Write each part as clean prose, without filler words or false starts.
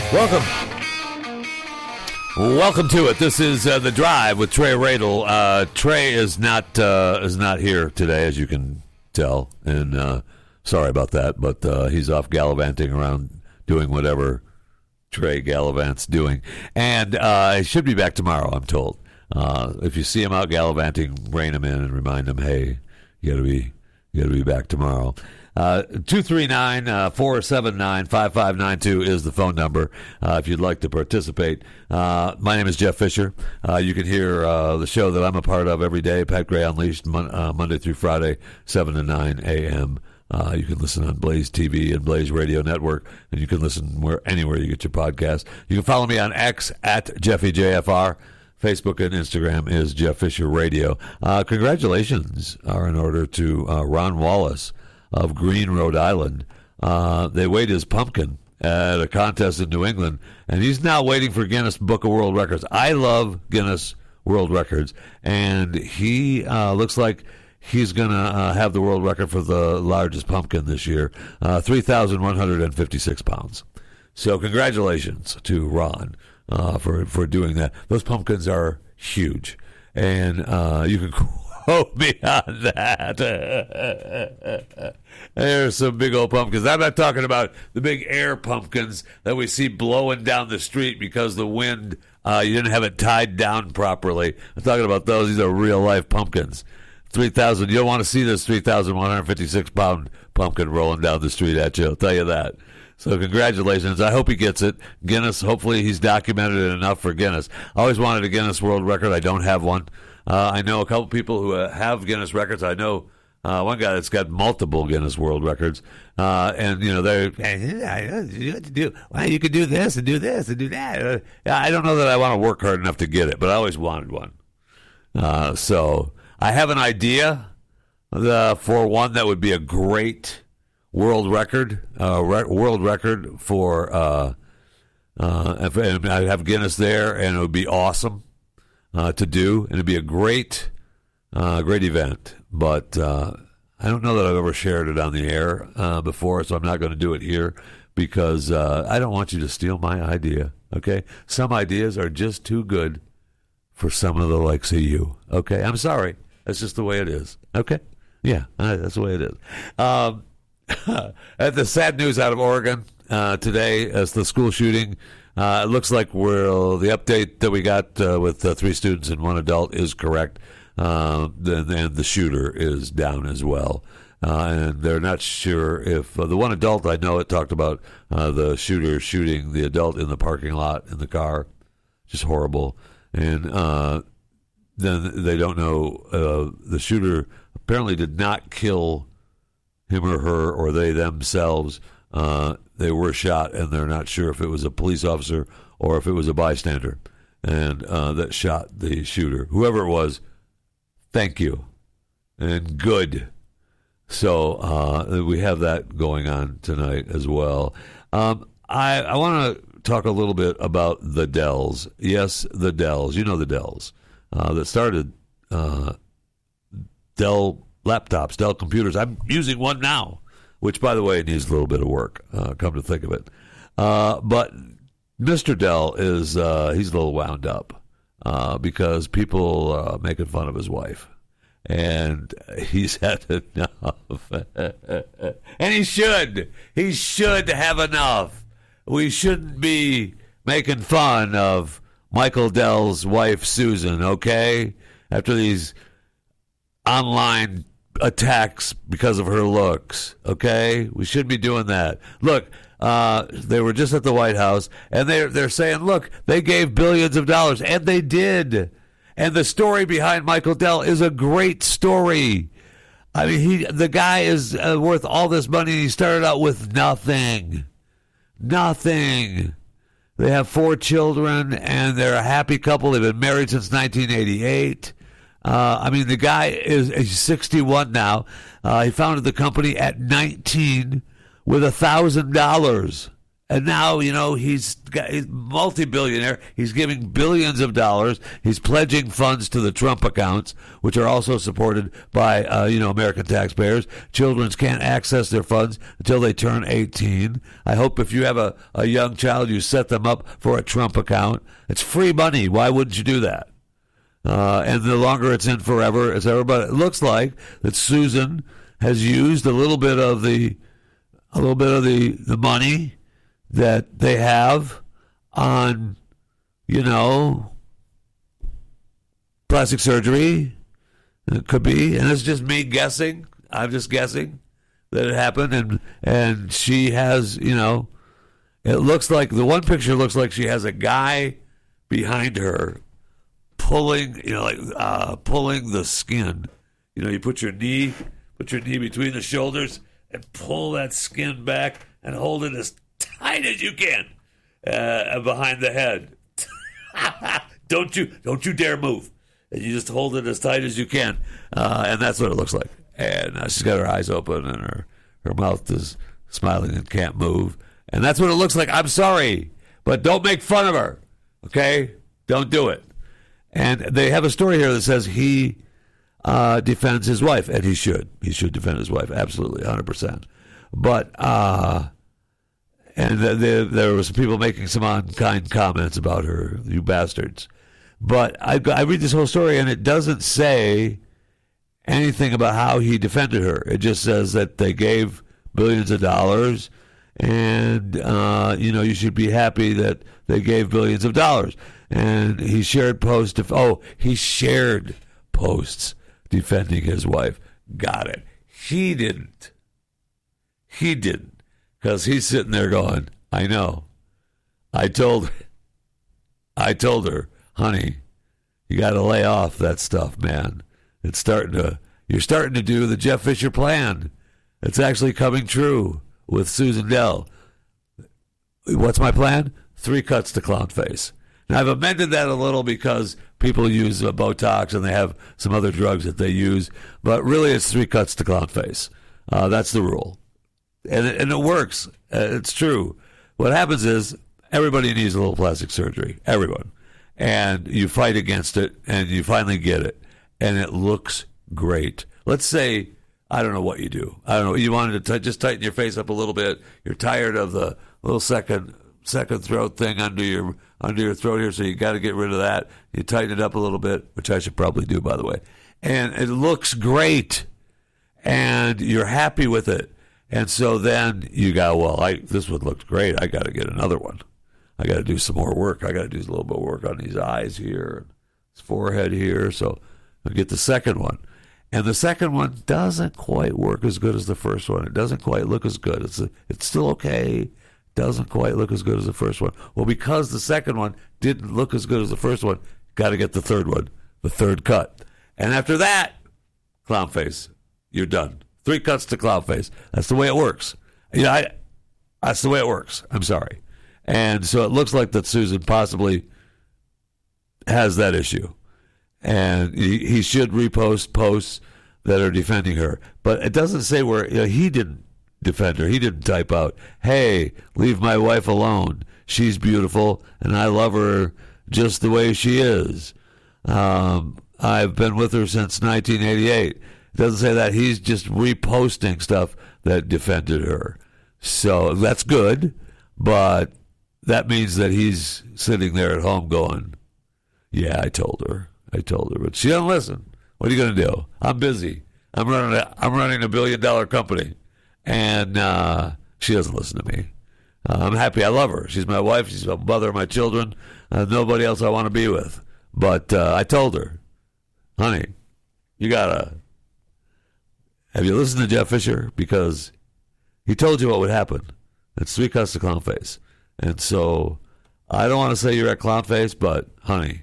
Welcome. Welcome to it. This is The Drive with Trey Radel. Trey is not here today, as you can tell, and sorry about that, but he's off gallivanting around doing whatever Trey gallivants doing, and he should be back tomorrow, I'm told. If you see him out gallivanting, rein him in and remind him, hey, you gotta be back tomorrow. 239-479-5592 is the phone number if you'd like to participate. My name is Jeff Fisher. You can hear the show that I'm a part of every day, Pat Gray Unleashed, Monday through Friday, 7 to 9 a.m. You can listen on Blaze TV and Blaze Radio Network, and you can listen anywhere you get your podcast. You can follow me on X at JeffyJFR. Facebook and Instagram is Jeff Fisher Radio. Congratulations are in order to Ron Wallace of Greene, Rhode Island. They weighed his pumpkin at a contest in New England, and he's now waiting for Guinness Book of World Records. I love Guinness World Records, and he looks like he's going to have the world record for the largest pumpkin this year, 3,156 pounds. So congratulations to Ron for doing that. Those pumpkins are huge, and you can quote me on that. There's some big old pumpkins. I'm not talking about the big air pumpkins that we see blowing down the street because the wind, you didn't have it tied down properly. I'm talking about those. These are real-life pumpkins. 3,000. You don't want to see this 3,156-pound pumpkin rolling down the street at you, I'll tell you that. So congratulations. I hope he gets it. Guinness, hopefully he's documented it enough for Guinness. I always wanted a Guinness World Record. I don't have one. I know a couple people who have Guinness records. I know one guy that's got multiple Guinness World Records. And, you know, they're, you could do this and do this and do that. I don't know that I want to work hard enough to get it, but I always wanted one. So I have an idea for one that would be a great world record. World record for and I'd have Guinness there, and it would be awesome to do, and it'd be a great event. But I don't know that I've ever shared it on the air before, so I'm not going to do it here because I don't want you to steal my idea. Okay, some ideas are just too good for some of the likes of you. Okay, I'm sorry. That's just the way it is. Okay? Yeah, that's the way it is. At the sad news out of Oregon today, as the school shooting, it looks like the update that we got with 3 students and 1 adult is correct. Then the shooter is down as well. And they're not sure if the 1 adult, I know it talked about the shooter shooting the adult in the parking lot in the car. Just horrible. And then they don't know. The shooter apparently did not kill him or her or they themselves. They were shot, and they're not sure if it was a police officer or if it was a bystander and that shot the shooter. Whoever it was, thank you and good. So we have that going on tonight as well. I want to talk a little bit about the Dells. Yes, the Dells. You know the Dells that started Dell laptops, Dell computers. I'm using one now, which, by the way, needs a little bit of work, come to think of it. But Mr. Dell is he's a little wound up because people are making fun of his wife. And he's had enough. And he should. He should have enough. We shouldn't be making fun of Michael Dell's wife, Susan, okay? After these online attacks because of her looks, okay? We shouldn't be doing that. Look, they were just at the White House, and they're saying, look, they gave billions of dollars, and they did. And the story behind Michael Dell is a great story. I mean, the guy is worth all this money, and he started out with nothing. Nothing. They have 4 children, and they're a happy couple. They've been married since 1988. I mean, the guy is 61 now. He founded the company at 19 with $1,000. And now, he's multi-billionaire. He's giving billions of dollars. He's pledging funds to the Trump accounts, which are also supported by, American taxpayers. Children can't access their funds until they turn 18. I hope if you have a young child, you set them up for a Trump account. It's free money. Why wouldn't you do that? And the longer it's in forever, as everybody, it looks like that Susan has used a little bit of the money that they have on, plastic surgery. It could be, and it's just me guessing. I'm just guessing that it happened, and she has, it looks like the one picture looks like she has a guy behind her pulling, pulling the skin. You put your knee between the shoulders and pull that skin back and hold it as tight as you can behind the head. Don't you dare move. And you just hold it as tight as you can, and that's what it looks like. And she's got her eyes open and her mouth is smiling and can't move, and that's what it looks like. I'm sorry, but don't make fun of her, okay? Don't do it. And they have a story here that says he defends his wife, and he should. He should defend his wife, absolutely, 100%. But and there was some people making some unkind comments about her, you bastards. But I read this whole story, and it doesn't say anything about how he defended her. It just says that they gave billions of dollars, and, you should be happy that they gave billions of dollars. And he shared posts. He shared posts defending his wife. Got it. He didn't. Because he's sitting there going, I know. I told her, honey, you got to lay off that stuff, man. You're starting to do the Jeff Fisher plan. It's actually coming true with Susan Dell. What's my plan? 3 cuts to clown face. Now, I've amended that a little because people use Botox and they have some other drugs that they use, but really it's 3 cuts to clown face. That's the rule. And it works. It's true. What happens is everybody needs a little plastic surgery. Everyone. And you fight against it, and you finally get it. And it looks great. Let's say, I don't know what you do. I don't know. You wanted to just tighten your face up a little bit. You're tired of the little second throat thing under your throat here, so you got to get rid of that. You tighten it up a little bit, which I should probably do, by the way. And it looks great. And you're happy with it. And so then you go, this one looks great. I got to get another one. I got to do some more work. I got to do a little bit of work on these eyes here, and his forehead here. So I'll get the second one. And the second one doesn't quite work as good as the first one. It doesn't quite look as good. It's still okay. It doesn't quite look as good as the first one. Well, because the second one didn't look as good as the first one, got to get the third one, the third cut. And after that, clown face, you're done. 3 cuts to clown face. That's the way it works. That's the way it works. I'm sorry. And so it looks like that Susan possibly has that issue. And he should repost posts that are defending her. But it doesn't say where he didn't defend her. He didn't type out, hey, leave my wife alone. She's beautiful, and I love her just the way she is. I've been with her since 1988. It doesn't say that. He's just reposting stuff that defended her. So that's good, but that means that he's sitting there at home going, yeah, I told her, but she doesn't listen. What are you going to do? I'm busy. I'm running a $1 billion company, and she doesn't listen to me. I'm happy. I love her. She's my wife. She's the mother of my children. Nobody else I want to be with. But I told her, honey, you gotta. Have you listened to Jeff Fisher? Because he told you what would happen. It's 3 cuts to clown face. And so I don't want to say you're at clown face, but honey,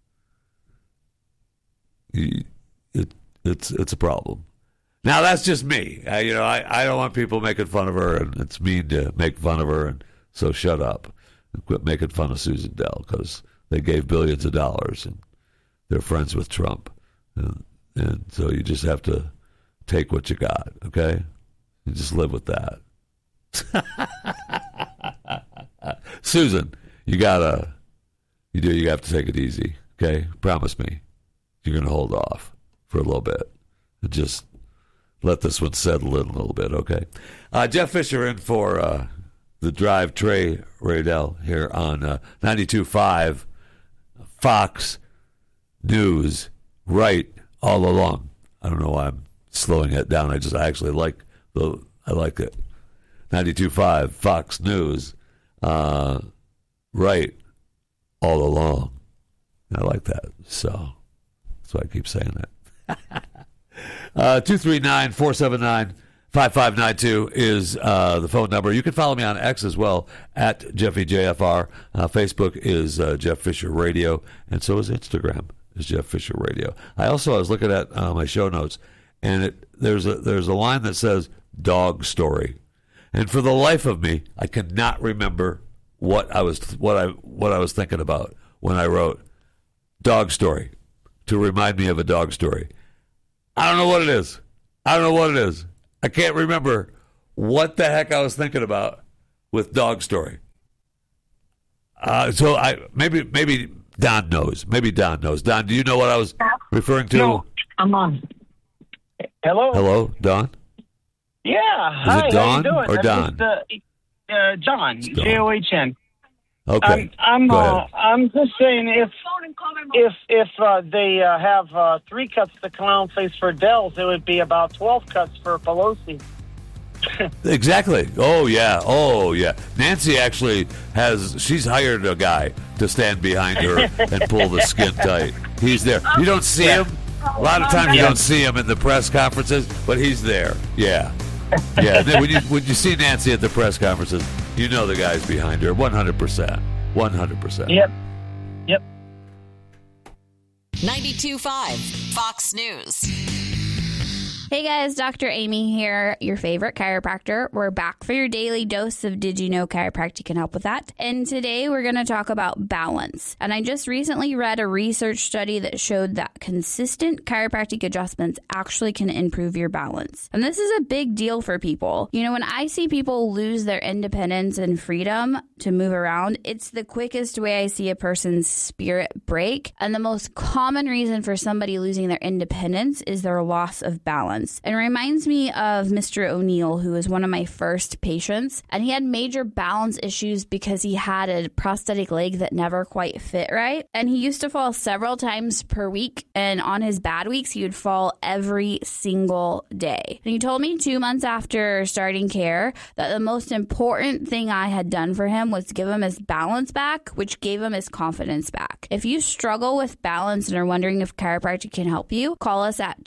it's a problem. Now that's just me. I don't want people making fun of her, and it's mean to make fun of her. And so shut up and quit making fun of Susan Dell, because they gave billions of dollars and they're friends with Trump, and so you just have to take what you got. Okay, you just live with that. Susan, you have to take it easy, okay? Promise me you're going to hold off for a little bit and just let this one settle in a little bit, okay? Jeff Fisher in for the Drive, Trey Radel here on 92.5 Fox News, right all along. I don't know why I'm slowing it down. I actually like it. 92.5 Fox News, right all along. I like that. So that's why I keep saying that. 239-479-5592 is the phone number. You can follow me on X as well, at JeffyJFR. Facebook is Jeff Fisher Radio, and so is Instagram, is Jeff Fisher Radio. I was looking at my show notes, and there's a line that says dog story. And for the life of me, I cannot remember what I was thinking about when I wrote dog story to remind me of a dog story. I don't know what it is. I can't remember what the heck I was thinking about with dog story. So maybe Don knows. Don, do you know what I was referring to? No, I'm on. Hello, Don? Yeah. Is it Don or Don? John, John. Okay. I'm just saying if they have 3 cuts to clown face for Dells, it would be about 12 cuts for Pelosi. Exactly. Oh yeah. Nancy actually she's hired a guy to stand behind her and pull the skin tight. He's there. You don't see him. A lot of times you don't see him in the press conferences, but he's there. Yeah. Then when you see Nancy at the press conferences, you know the guy's behind her 100%. 100%. Yep. 92.5 Fox News. Hey guys, Dr. Amy here, your favorite chiropractor. We're back for your daily dose of Did You Know Chiropractic can help with that. And today we're going to talk about balance. And I just recently read a research study that showed that consistent chiropractic adjustments actually can improve your balance. And this is a big deal for people. You know, when I see people lose their independence and freedom to move around, it's the quickest way I see a person's spirit break. And the most common reason for somebody losing their independence is their loss of balance. And it reminds me of Mr. O'Neill, who was one of my first patients, and he had major balance issues because he had a prosthetic leg that never quite fit right. And he used to fall several times per week, and on his bad weeks, he would fall every single day. And he told me 2 months after starting care that the most important thing I had done for him was to give him his balance back, which gave him his confidence back. If you struggle with balance and are wondering if chiropractic can help you, call us at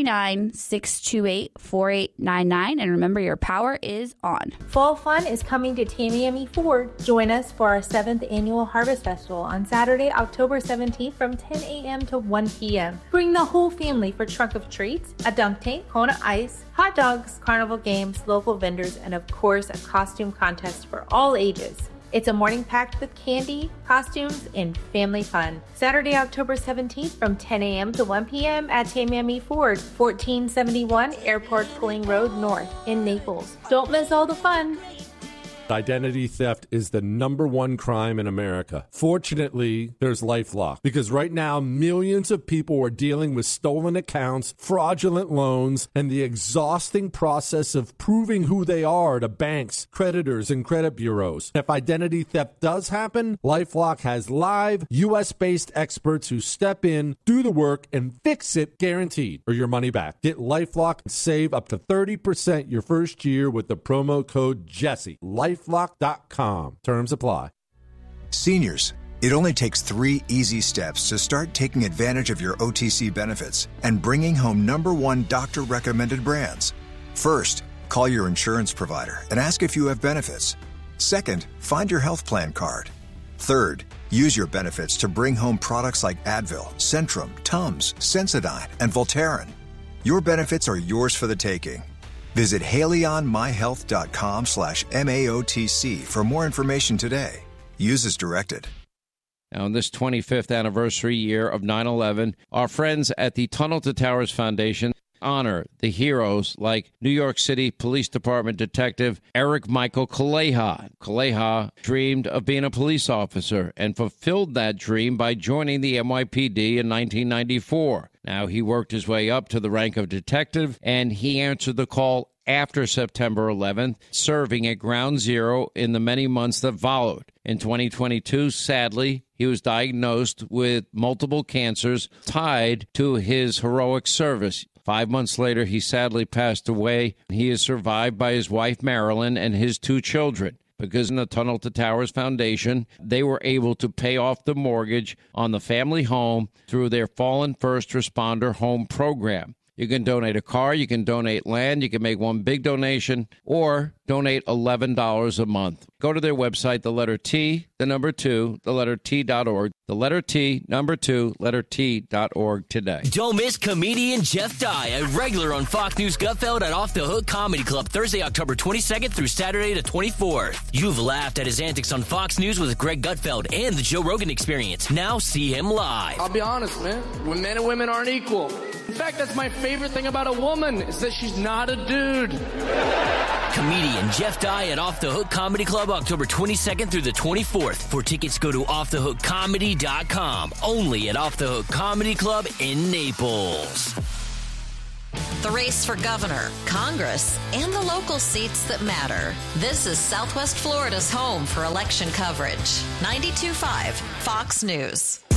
239-628-4899, and remember, your power is on. Fall fun is coming to Tamiami Ford. Join us for our 7th annual Harvest Festival on Saturday, October 17th from 10 a.m. to 1 p.m. Bring the whole family for trunk of treats, a dunk tank, Kona Ice, hot dogs, carnival games, local vendors, and of course, a costume contest for all ages. It's a morning packed with candy, costumes, and family fun. Saturday, October 17th from 10 a.m. to 1 p.m. at Tamiami Ford, 1471 Airport Pulling Road North in Naples. Don't miss all the fun. Identity theft is the #1 crime in America. Fortunately, there's LifeLock, because right now millions of people are dealing with stolen accounts, fraudulent loans, and the exhausting process of proving who they are to banks, creditors, and credit bureaus. If identity theft does happen, LifeLock has live U.S.-based experts who step in, do the work, and fix it guaranteed, or your money back. Get LifeLock and save up to 30% your first year with the promo code Jesse. LifeLock.com. Terms apply. Seniors, it only takes 3 easy steps to start taking advantage of your OTC benefits and bringing home #1 doctor-recommended brands. First, call your insurance provider and ask if you have benefits. Second, find your health plan card. Third, use your benefits to bring home products like Advil, Centrum, Tums, Sensodyne, and Voltaren. Your benefits are yours for the taking. Visit HaleyOnMyHealth.com/MAOTC for more information today. Use as directed. Now, in this 25th anniversary year of 9/11, our friends at the Tunnel to Towers Foundation honor the heroes like New York City Police Department Detective Eric Michael Kaleha. Kaleha dreamed of being a police officer and fulfilled that dream by joining the NYPD in 1994. Now, he worked his way up to the rank of detective, and he answered the call after September 11th, serving at Ground Zero in the many months that followed. In 2022, sadly, he was diagnosed with multiple cancers tied to his heroic service. 5 months later, he sadly passed away. He is survived by his wife, Marilyn, and his 2 children. Because in the Tunnel to Towers Foundation, they were able to pay off the mortgage on the family home through their Fallen First Responder Home Program. You can donate a car, you can donate land, you can make one big donation, or donate $11 a month. Go to their website, the letter T, the number 2, the letter T.org. The letter T, number 2, letter T.org today. Don't miss comedian Jeff Dye, a regular on Fox News Gutfeld at Off the Hook Comedy Club, Thursday, October 22nd through Saturday the 24th. You've laughed at his antics on Fox News with Greg Gutfeld and the Joe Rogan Experience. Now see him live. I'll be honest, man. When men and women aren't equal. In fact, that's my favorite thing about a woman, is that she's not a dude. Comedian Jeff Dye at Off the Hook Comedy Club, October 22nd through the 24th. For tickets, go to offthehookcomedy.com. Only at Off the Hook Comedy Club in Naples. The race for governor, Congress, and the local seats that matter. This is Southwest Florida's home for election coverage. 92.5 Fox News.